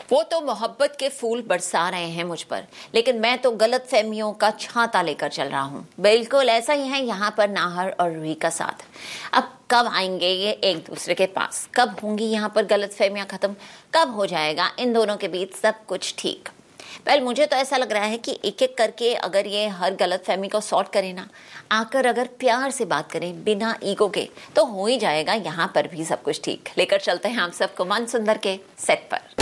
वो तो मोहब्बत के फूल बरसा रहे हैं मुझ पर, लेकिन मैं तो गलत फहमियों का छाता लेकर चल रहा हूँ। बिल्कुल ऐसा ही है यहाँ पर नाहर और रूही का साथ। अब कब आएंगे ये एक दूसरे के पास, कब होंगी यहाँ पर गलत फहमियाँ खत्म, कब हो जाएगा इन दोनों के बीच सब कुछ ठीक। मुझे तो ऐसा लग रहा है कि एक एक करके अगर ये हर गलत फहमी को सॉर्ट करें ना, आकर अगर प्यार से बात करें बिना ईगो के, तो हो ही जाएगा यहाँ पर भी सब कुछ ठीक। लेकर चलते हैं हम सबको मन सुंदर के सेट पर।